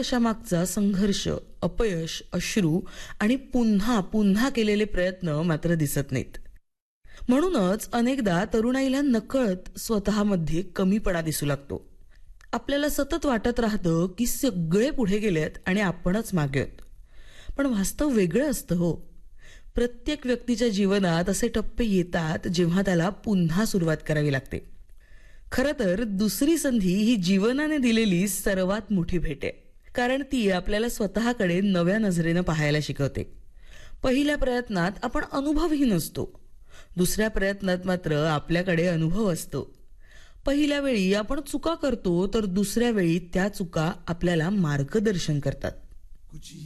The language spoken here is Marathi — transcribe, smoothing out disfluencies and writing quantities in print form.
अपयशामागचा संघर्ष, अपयश, अश्रू आणि पुन्हा पुन्हा केलेले प्रयत्न मात्र दिसत नाहीत. म्हणूनच अनेकदा तरुणाईला नकळत स्वतःमध्ये कमीपणा दिसू लागतो. आपल्याला सतत वाटत राहतं की सगळे पुढे गेलेत आणि आपणच मागे आहोत. पण वास्तव वेगळं असतं हो. प्रत्येक व्यक्तीच्या जीवनात असे टप्पे येतात जेव्हा त्याला पुन्हा सुरुवात करावी लागते. खरं तर दुसरी संधी ही जीवनाने दिलेली सर्वात मोठी भेट आहे, कारण ती आपल्याला स्वतःकडे नव्या नजरेनं पाहायला शिकवते. पहिल्या प्रयत्नात आपण अनुभवही नसतो, दुसऱ्या प्रयत्नात मात्र आपल्याकडे अनुभव असतो. पहिल्या वेळी आपण चुका करतो, तर दुसऱ्या वेळी त्या चुका आपल्याला मार्गदर्शन करतात.